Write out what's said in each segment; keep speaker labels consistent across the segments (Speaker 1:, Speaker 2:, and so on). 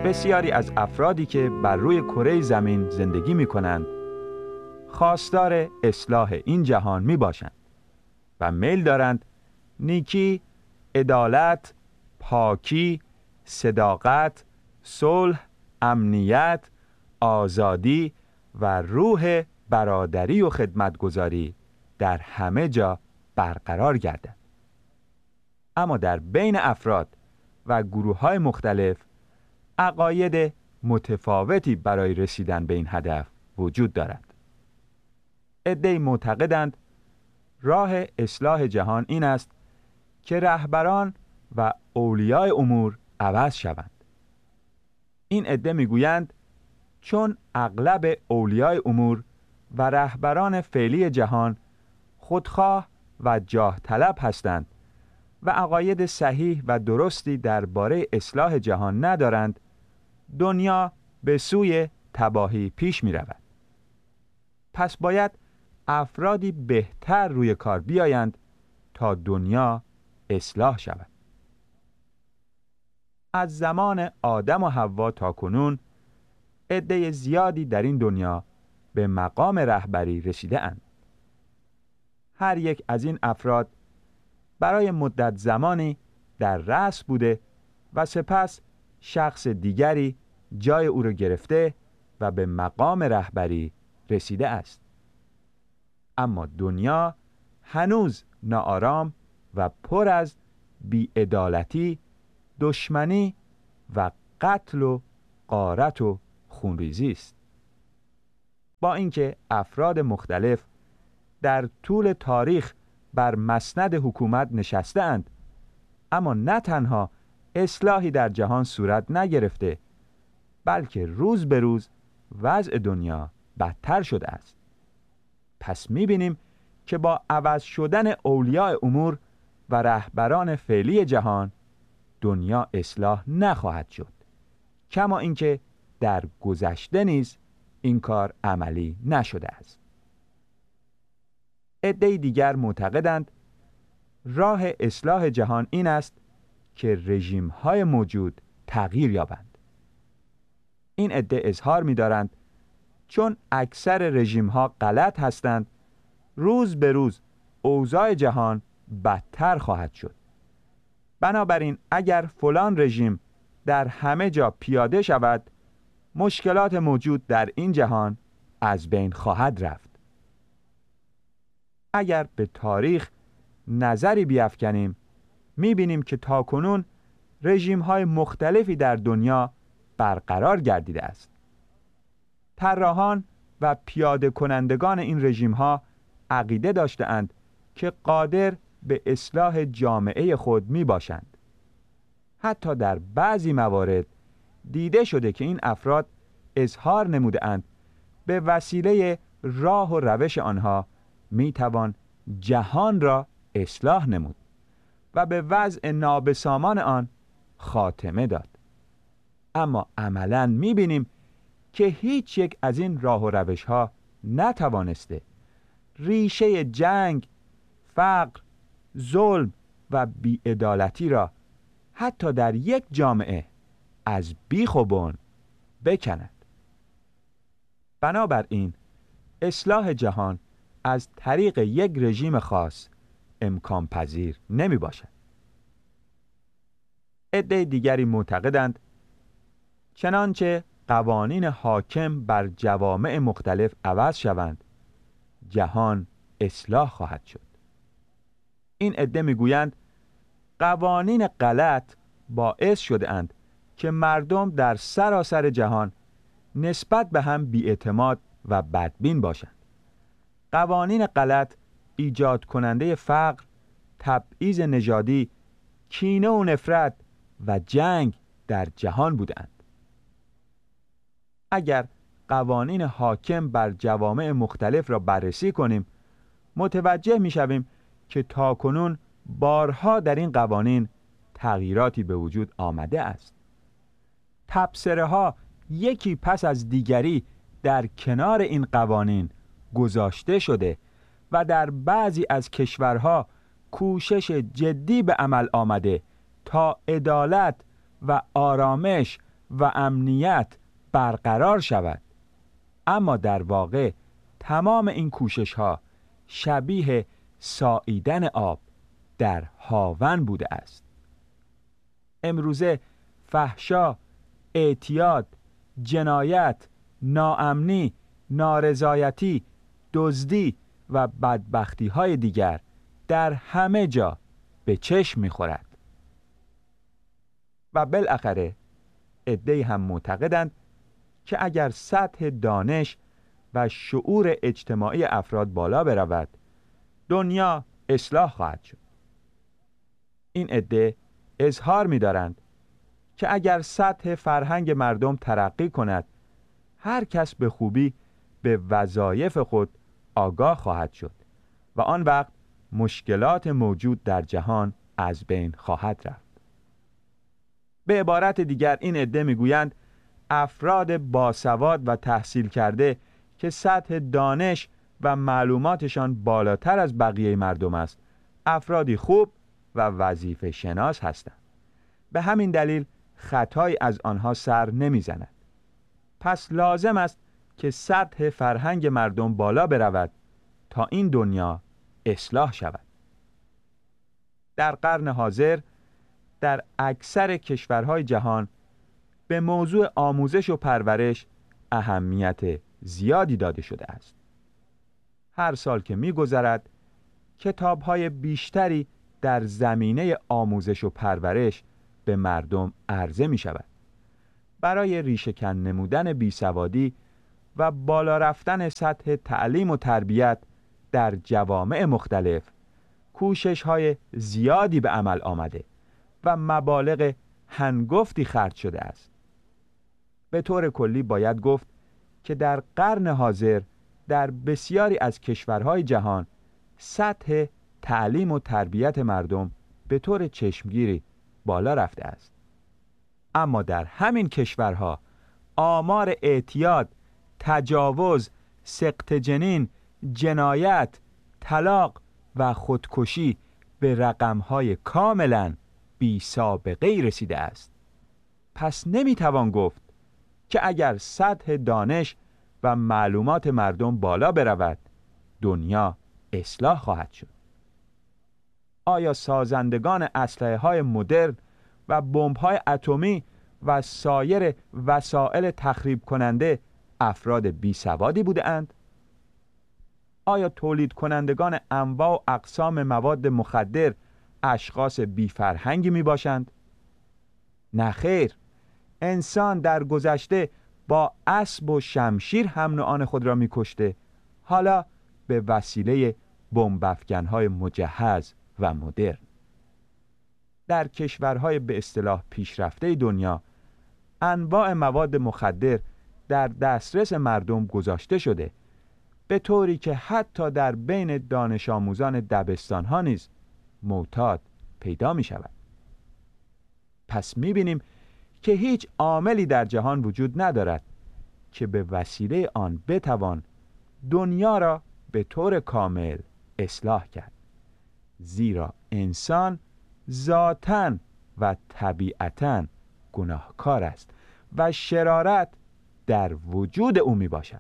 Speaker 1: بسیاری از افرادی که بر روی کره زمین زندگی می کنند خواستار اصلاح این جهان می باشند و میل دارند نیکی، عدالت، پاکی، صداقت، صلح، امنیت، آزادی و روح برادری و خدمتگزاری در همه جا برقرار گردد. اما در بین افراد و گروه‌های مختلف عقاید متفاوتی برای رسیدن به این هدف وجود دارد. عده‌ای معتقدند راه اصلاح جهان این است که رهبران و اولیاء امور عوض شوند. این عده میگویند چون اغلب اولیاء امور و رهبران فعلی جهان خودخواه و جاه طلب هستند و عقاید صحیح و درستی درباره اصلاح جهان ندارند، دنیا به سوی تباهی پیش می رود. پس باید افرادی بهتر روی کار بیایند تا دنیا اصلاح شود. از زمان آدم و حوا تا کنون عده زیادی در این دنیا به مقام رهبری رسیده اند. هر یک از این افراد برای مدت زمانی در رأس بوده و سپس شخص دیگری جای او را گرفته و به مقام رهبری رسیده است. اما دنیا هنوز ناآرام و پر از بی‌عدالتی، دشمنی و قتل و غارت و خونریزی است. با اینکه افراد مختلف در طول تاریخ بر مسند حکومت نشسته اند، اما نه تنها اصلاحی در جهان صورت نگرفته، بلکه روز به روز وضع دنیا بدتر شده است. پس می‌بینیم که با عوض شدن اولیاء امور و رهبران فعلی جهان دنیا اصلاح نخواهد شد، کما اینکه در گذشته نیز این کار عملی نشده است. عده دیگر معتقدند راه اصلاح جهان این است که رژیم‌های موجود تغییر یابند. این عده اظهار می‌دارند چون اکثر رژیم‌ها غلط هستند، روز به روز اوضاع جهان بدتر خواهد شد. بنابراین اگر فلان رژیم در همه جا پیاده شود، مشکلات موجود در این جهان از بین خواهد رفت. اگر به تاریخ نظری بیفکنیم، می‌بینیم که تاکنون رژیم‌های مختلفی در دنیا برقرار گردیده است. طراحان و پیاده کنندگان این رژیم‌ها عقیده داشته‌اند که قادر به اصلاح جامعه خود می‌باشند. حتی در بعضی موارد دیده شده که این افراد اظهار نموده‌اند به وسیله راه و روش آنها می‌توان جهان را اصلاح نمود و به وضع نابسامان آن خاتمه داد. اما عملاً می‌بینیم که هیچ یک از این راه و روش‌ها نتوانسته ریشه جنگ، فقر، ظلم و بی‌عدالتی را حتی در یک جامعه از بیخ و بن بکند. بنابراین اصلاح جهان از طریق یک رژیم خاص امکان پذیر نمی باشد. عده دیگری معتقدند چنانچه قوانین حاکم بر جوامع مختلف عوض شوند، جهان اصلاح خواهد شد. این عده میگویند قوانین غلط باعث شده اند که مردم در سراسر جهان نسبت به هم بی‌اعتماد و بدبین باشند. قوانین غلط ایجاد کننده فقر، تبعیض نژادی، کینه و نفرت و جنگ در جهان بودند. اگر قوانین حاکم بر جوامع مختلف را بررسی کنیم، متوجه می‌شویم که تاکنون بارها در این قوانین تغییراتی به وجود آمده است. تبصره‌ها یکی پس از دیگری در کنار این قوانین گذاشته شده و در بعضی از کشورها کوشش جدی به عمل آمده تا عدالت و آرامش و امنیت برقرار شود. اما در واقع تمام این کوشش ها شبیه ساییدن آب در هاون بوده است. امروزه فحشا، اعتیاد، جنایت، ناامنی، نارضایتی، دزدی و بدبختی های دیگر در همه جا به چشم می‌خورد. و بالاخره عده‌ای هم معتقدند که اگر سطح دانش و شعور اجتماعی افراد بالا برود، دنیا اصلاح خواهد شد. این عده اظهار می‌دارند که اگر سطح فرهنگ مردم ترقی کند، هر کس به خوبی به وظایف خود آگاه خواهد شد و آن وقت مشکلات موجود در جهان از بین خواهد رفت. به عبارت دیگر این عده میگویند افراد باسواد و تحصیل کرده که سطح دانش و معلوماتشان بالاتر از بقیه مردم است، افرادی خوب و وظیفه شناس هستند. به همین دلیل خطایی از آنها سر نمیزند. پس لازم است که سطح فرهنگ مردم بالا برود تا این دنیا اصلاح شود. در قرن حاضر در اکثر کشورهای جهان به موضوع آموزش و پرورش اهمیت زیادی داده شده است. هر سال که می‌گذرد کتاب‌های بیشتری در زمینه آموزش و پرورش به مردم عرضه می‌شود. برای ریشه‌کن نمودن بیسوادی و بالا رفتن سطح تعلیم و تربیت در جوامع مختلف کوشش‌های زیادی به عمل آمده و مبالغ هنگفتی خرج شده است. به طور کلی باید گفت که در قرن حاضر در بسیاری از کشورهای جهان سطح تعلیم و تربیت مردم به طور چشمگیری بالا رفته است. اما در همین کشورها آمار اعتیاد، تجاوز، سقط جنین، جنایت، طلاق و خودکشی به رقم‌های کاملاً بی سابقه‌ای رسیده است. پس نمیتوان گفت که اگر سطح دانش و معلومات مردم بالا برود، دنیا اصلاح خواهد شد. آیا سازندگان اسلحه‌های مدرن و بمب‌های اتمی و سایر وسایل تخریب کننده افراد بیسوادی بودند؟ آیا تولید کنندگان انواع و اقسام مواد مخدر اشخاص بی‌فرهنگی می باشند؟ نه خیر، انسان در گذشته با اسب و شمشیر هم نوعان خود را می کشته، حالا به وسیله بمب افکن‌های مجهز و مدرن. در کشورهای به اصطلاح پیشرفته دنیا انواع مواد مخدر در دسترس مردم گذاشته شده، به طوری که حتی در بین دانش آموزان دبستان‌ها نیز معتاد پیدا می شود. پس می بینیم که هیچ عاملی در جهان وجود ندارد که به وسیله آن بتوان دنیا را به طور کامل اصلاح کرد، زیرا انسان ذاتاً و طبیعتاً گناهکار است و شرارت در وجود او می باشد.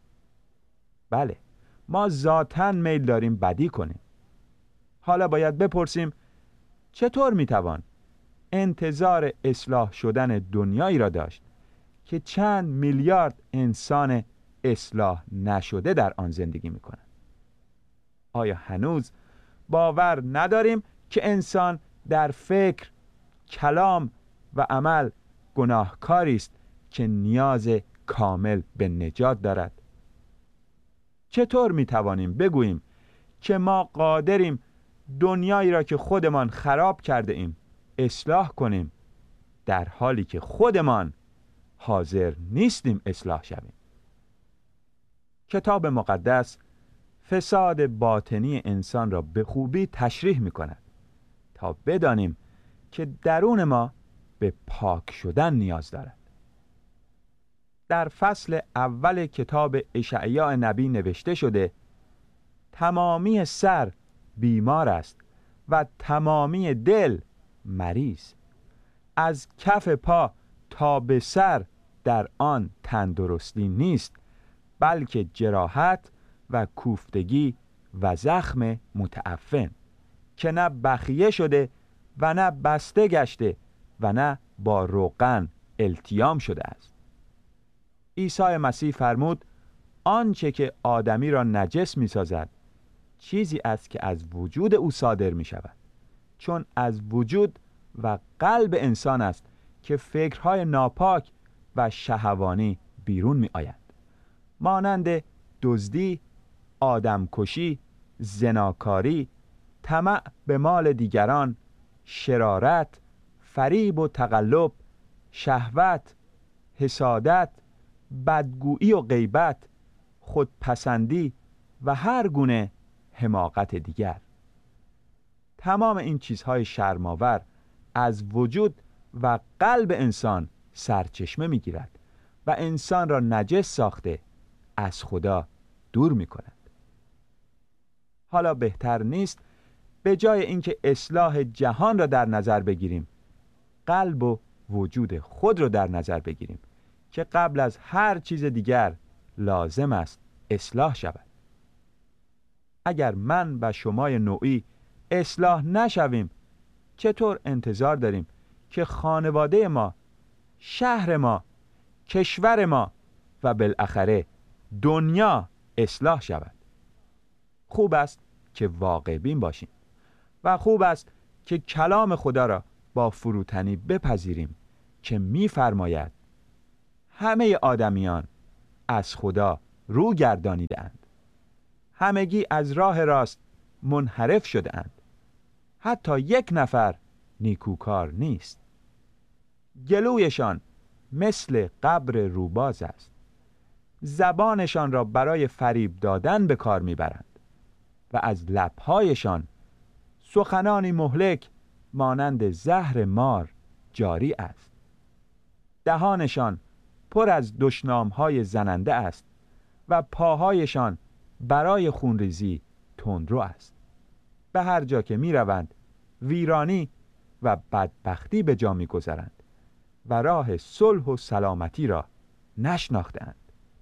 Speaker 1: بله، ما ذاتاً میل داریم بدی کنیم. حالا باید بپرسیم چطور می توان انتظار اصلاح شدن دنیایی را داشت که چند میلیارد انسان اصلاح نشده در آن زندگی می کنند؟ آیا هنوز باور نداریم که انسان در فکر، کلام و عمل گناهکاری است که نیاز کامل به نجات دارد؟ چطور می توانیم بگوییم که ما قادریم دنیایی را که خودمان خراب کرده ایم اصلاح کنیم، در حالی که خودمان حاضر نیستیم اصلاح شویم؟ کتاب مقدس فساد باطنی انسان را به خوبی تشریح می کند تا بدانیم که درون ما به پاک شدن نیاز دارد. در فصل اول کتاب اشعیا نبی نوشته شده تمامی سر بیمار است و تمامی دل مریض. از کف پا تا تا به سر در آن تندرستی نیست، بلکه جراحت و کوفتگی و زخم متعفن، که نه بخیه شده و نه بسته گشته و نه با روغن التیام شده است. عیسی مسیح فرمود آنچه که آدمی را نجس می سازد چیزی است که از وجود او صادر می شود، چون از وجود و قلب انسان است که فکرهای ناپاک و شهوانی بیرون می آید، مانند دزدی، آدمکشی، زناکاری، طمع به مال دیگران، شرارت، فریب و تقلب، شهوت، حسادت، بدگویی و غیبت، خودپسندی و هر گونه حماقت دیگر. تمام این چیزهای شرم‌آور از وجود و قلب انسان سرچشمه می‌گیرد و انسان را نجس ساخته از خدا دور می‌کند. حالا بهتر نیست به جای اینکه اصلاح جهان را در نظر بگیریم، قلب و وجود خود را در نظر بگیریم که قبل از هر چیز دیگر لازم است اصلاح شود. اگر من و شمای نوعی اصلاح نشویم، چطور انتظار داریم که خانواده ما، شهر ما، کشور ما و بالاخره دنیا اصلاح شود؟ خوب است که واقع بین باشیم و خوب است که کلام خدا را با فروتنی بپذیریم که می‌فرماید همه آدمیان از خدا رو گردانیده‌اند، همگی از راه راست منحرف شده‌اند، حتی یک نفر نیکوکار نیست. گلویشان مثل قبر روباز است، زبانشان را برای فریب دادن به کار میبرند و از لب‌هایشان سخنانی مهلک مانند زهر مار جاری است. دهانشان پر از دشنام‌های زننده است و پاهایشان برای خونریزی تندرو است. به هر جا که می‌روند ویرانی و بدبختی به جا می‌گذارند و راه صلح و سلامتی را نشناخته‌اند.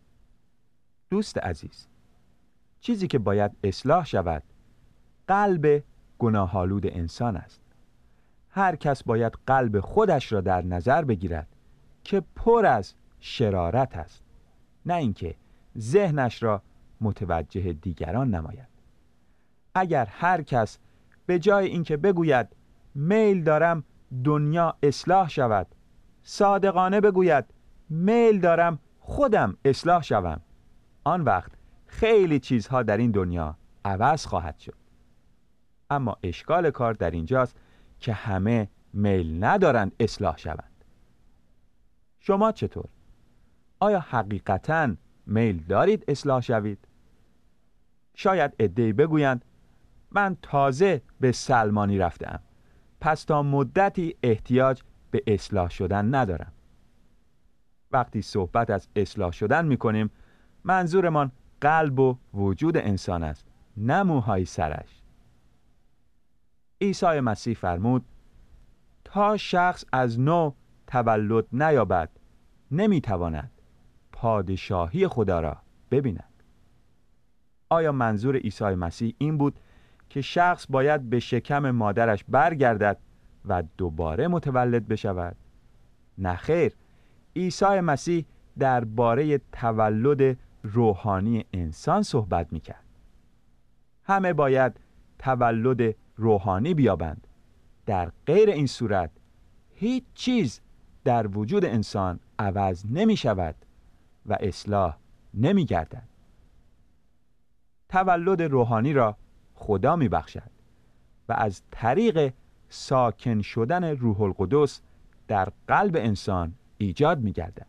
Speaker 1: دوست عزیز، چیزی که باید اصلاح شود قلب گناه‌آلود انسان است. هر کس باید قلب خودش را در نظر بگیرد که پر از شرارت است، نه اینکه ذهنش را متوجه دیگران نماید. اگر هر کس به جای اینکه بگوید میل دارم دنیا اصلاح شود، صادقانه بگوید میل دارم خودم اصلاح شوم، آن وقت خیلی چیزها در این دنیا عوض خواهد شد. اما اشکال کار در اینجاست که همه میل ندارند اصلاح شوند. شما چطور؟ آیا حقیقتاً میل دارید اصلاح شوید؟ شاید عده‌ای بگویند من تازه به سلمانی رفتم، پس تا مدتی احتیاج به اصلاح شدن ندارم. وقتی صحبت از اصلاح شدن می‌کنیم، منظورمان قلب و وجود انسان است، نه موهای سرش. عیسی مسیح فرمود تا شخص از نو تولد نیابد نمیتواند پادشاهی خدا را ببیند. آیا منظور عیسی مسیح این بود که شخص باید به شکم مادرش برگردد و دوباره متولد بشود؟ نه خیر، عیسی مسیح درباره تولد روحانی انسان صحبت میکرد. همه باید تولد روحانی بیابند. در غیر این صورت هیچ چیز در وجود انسان عوض نمی شود و اصلاح نمی گردد. تولد روحانی را خدا می بخشد و از طریق ساکن شدن روح القدس در قلب انسان ایجاد می گردد.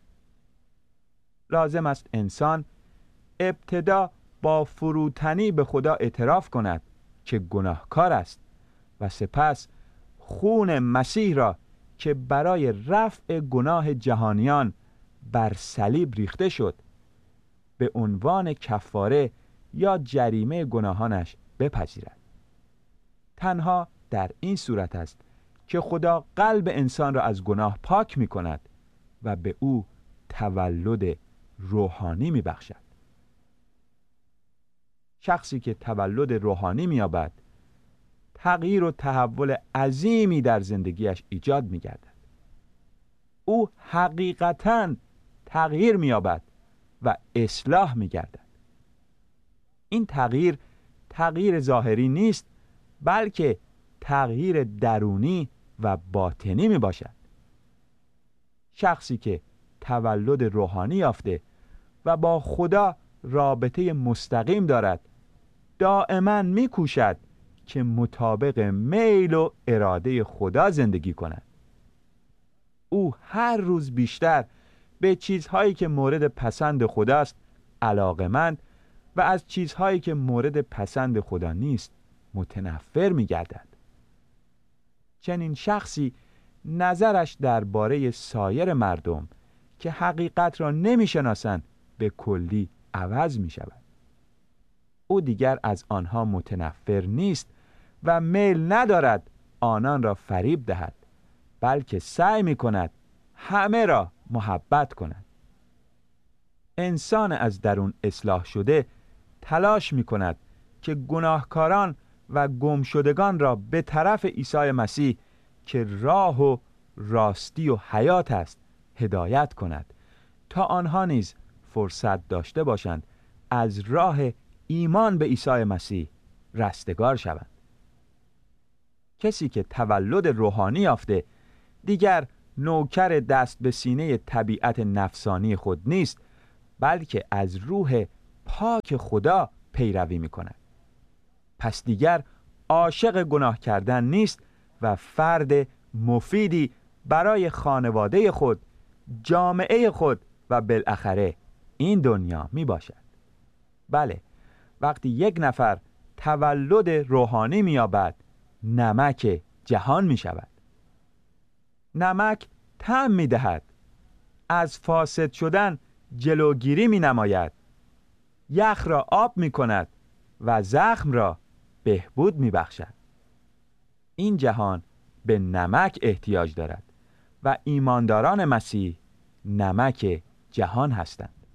Speaker 1: لازم است انسان ابتدا با فروتنی به خدا اعتراف کند که گناهکار است و سپس خون مسیح را که برای رفع گناه جهانیان بر صلیب ریخته شد به عنوان کفاره یا جریمه گناهانش بپذیرد. تنها در این صورت است که خدا قلب انسان را از گناه پاک می کند و به او تولد روحانی میبخشد. شخصی که تولد روحانی مییابد تغییر و تحول عظیمی در زندگیش ایجاد میگردد. او حقیقتاً تغییر مییابد و اصلاح میگردد. این تغییر ظاهری نیست، بلکه تغییر درونی و باطنی می باشد. شخصی که تولد روحانی یافته و با خدا رابطه مستقیم دارد دائما می کوشد که مطابق میل و اراده خدا زندگی کند. او هر روز بیشتر به چیزهایی که مورد پسند خداست علاقه‌مند و از چیزهایی که مورد پسند خدا نیست متنفر می گردد. چنین شخصی نظرش درباره سایر مردم که حقیقت را نمی شناسند به کلی عوض می شود. او دیگر از آنها متنفر نیست و میل ندارد آنان را فریب دهد، بلکه سعی می کند همه را محبت کند. انسان از درون اصلاح شده تلاش می کند که گناهکاران و گمشدگان را به طرف عیسی مسیح که راه و راستی و حیات است هدایت کند تا آنها نیز فرصت داشته باشند از راه ایمان به عیسی مسیح رستگار شوند. کسی که تولد روحانی یافته دیگر نوکر دست به سینه طبیعت نفسانی خود نیست، بلکه از روح پاک خدا پیروی می کند. پس دیگر عاشق گناه کردن نیست و فرد مفیدی برای خانواده خود، جامعه خود و بالاخره این دنیا می باشد. بله، وقتی یک نفر تولد روحانی می یابد نمک جهان می شود. نمک طعم می دهد، از فاسد شدن جلوگیری می نماید، یخ را آب می کند و زخم را بهبود می بخشد. این جهان به نمک احتیاج دارد و ایمانداران مسیح نمک جهان هستند.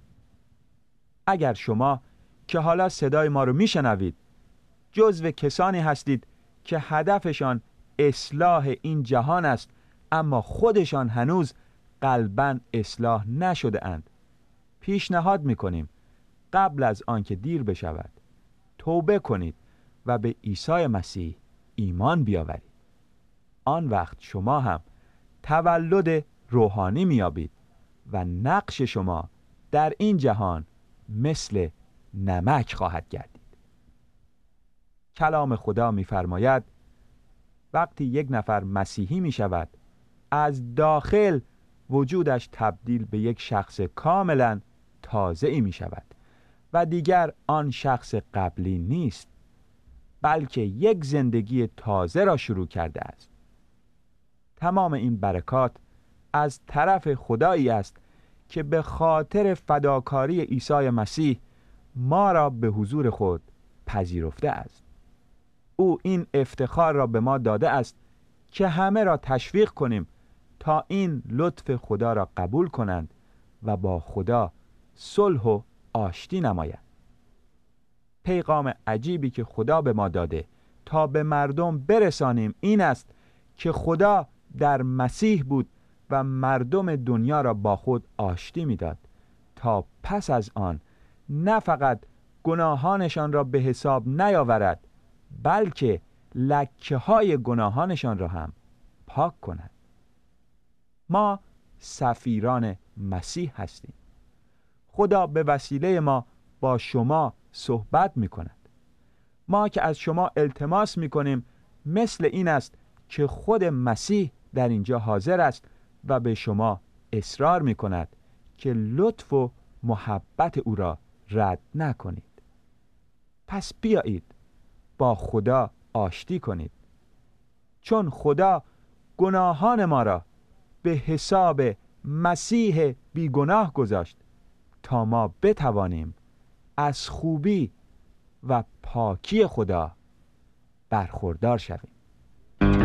Speaker 1: اگر شما که حالا صدای ما رو می شنوید جزو کسانی هستید که هدفشان اصلاح این جهان است اما خودشان هنوز قلباً اصلاح نشده اند، پیشنهاد می کنیم قبل از آنکه دیر بشود توبه کنید و به عیسی مسیح ایمان بیاورید. آن وقت شما هم تولد روحانی میابید و نقش شما در این جهان مثل نمک خواهد گردید. کلام خدا میفرماید وقتی یک نفر مسیحی میشود از داخل وجودش تبدیل به یک شخص کاملا تازه‌ای میشود و دیگر آن شخص قبلی نیست، بلکه یک زندگی تازه را شروع کرده است. تمام این برکات از طرف خدایی است که به خاطر فداکاری عیسی مسیح ما را به حضور خود پذیرفته است. او این افتخار را به ما داده است که همه را تشویق کنیم تا این لطف خدا را قبول کنند و با خدا صلح و آشتی نمایند. پیغام عجیبی که خدا به ما داده تا به مردم برسانیم این است که خدا در مسیح بود و مردم دنیا را با خود آشتی می‌داد تا پس از آن نه فقط گناهانشان را به حساب نیاورد، بلکه لکه‌های گناهانشان را هم پاک کند. ما سفیران مسیح هستیم. خدا به وسیله ما با شما صحبت می کند. ما که از شما التماس می کنیم مثل این است که خود مسیح در اینجا حاضر است و به شما اصرار می کند که لطف و محبت او را رد نکنید. پس بیایید با خدا آشتی کنید، چون خدا گناهان ما را به حساب مسیح بیگناه گذاشت تا ما بتوانیم از خوبی و پاکی خدا برخوردار شویم.